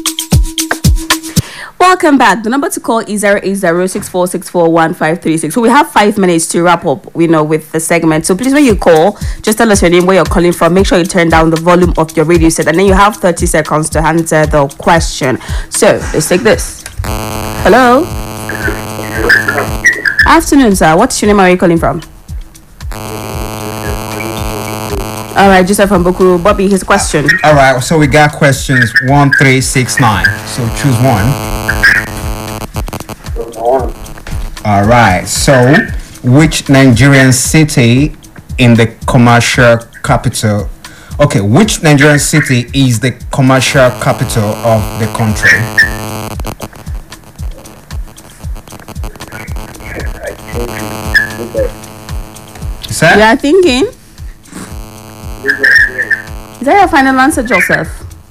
Welcome back. The number to call is 08064641536. So we have 5 minutes to wrap up, with the segment. So please, when you call, just tell us your name, where you're calling from. Make sure you turn down the volume of your radio set, and then you have 30 seconds to answer the question. So let's take this. Hello. Afternoon, sir. What's your name? Where are you calling from? All right, Joseph from Bukuru. Bobby, his question. All right, so we got questions 1, 3, 6, 9. So choose one. All right, so which Nigerian city in the commercial capital? Okay, which Nigerian city is the commercial capital of the country? Is that? You are thinking? Is that your final answer, Joseph?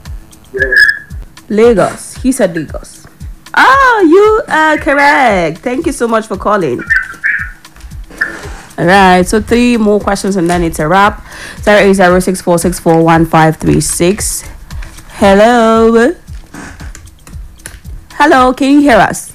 Lagos. He said Lagos. Oh, you are correct. Thank you so much for calling. All right, so 3 more questions and then it's a wrap. 08064641536. Hello. Hello, can you hear us?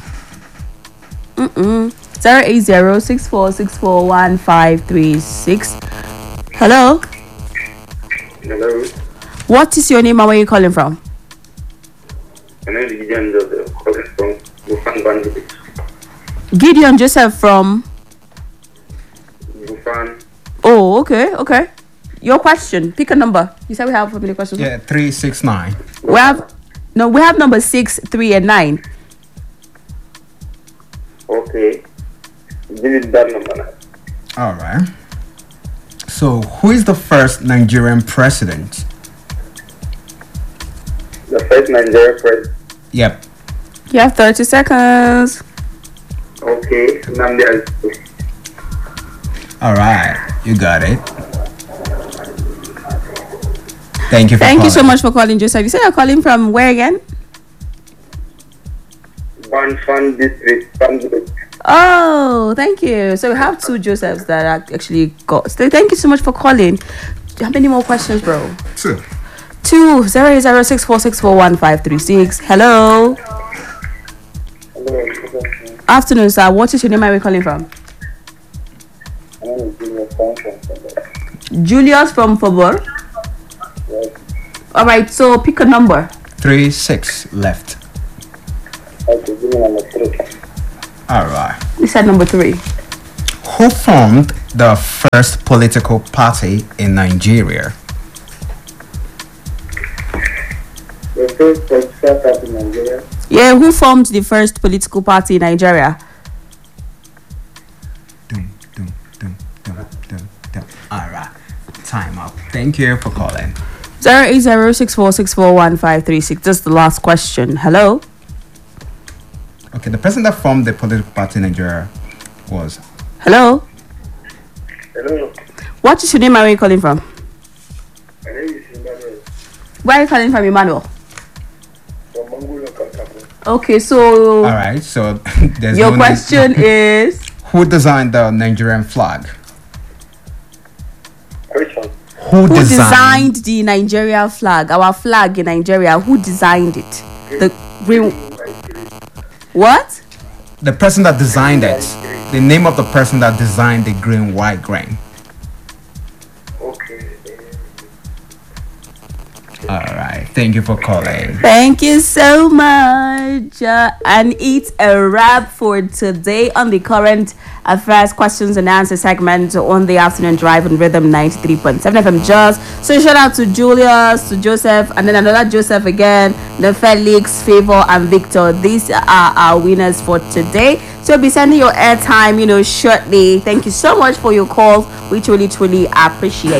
08064641536. Hello. Hello. What is your name and where are you calling from? My name is Gideon Joseph, calling from Bufan Bandit. Gideon Joseph from... Bufan. Oh, okay. Your question. Pick a number. You said we have how many questions? Yeah, 3, 6, 9. We have number 6, 3, and 9. Okay. Give it that number now. All right. So, who is the first Nigerian president? The first Nigerian president. Yep. You have 30 seconds. Okay. Nnamdi Azikiwe. All right. You got it. Thank you for Thank calling. you so much for calling, Joseph. You said you're calling from where again? Banfan District, Bandit. Oh, thank you. So we have 2 Josephs that actually got. So thank you so much for calling. How many more questions, bro? 2. 08064641536. Hello. Hello. Afternoon, sir. What is your name? Where are we calling from? My name is Julius from Julius from Fobor. Yes. All right. So pick a number. 3, 6 left. Okay, give me number 3. All right. You said number 3. Who formed the first political party in Nigeria? The first political party in Nigeria. Yeah, who formed the first political party in Nigeria? Dum. All right. Time up. Thank you for calling. 08064641536. That's the last question. Hello. Okay, the person that formed the political party in Nigeria was... Hello. Hello. What is your name and where are you calling from? My name is Emmanuel Where are you calling from, Emmanuel? from Mongolia, Kantaku. Okay, so All right, so there's your no question is... who designed the Nigerian flag? Question. Who Who designed the Nigeria flag? Our flag in Nigeria. Who designed it? The green... What? The person that designed it. The name of the person that designed the green, white, green. Okay. All right, thank you for calling. Thank you so much. And it's a wrap for today on the current affairs questions and answer segment on the afternoon drive on Rhythm 93.7 FM Just. So shout out to Julius, to Joseph, and then another Joseph again, the Felix, Favor, and Victor. These are our winners for today. So be sending your airtime, shortly. Thank you so much for your calls. We truly appreciate it.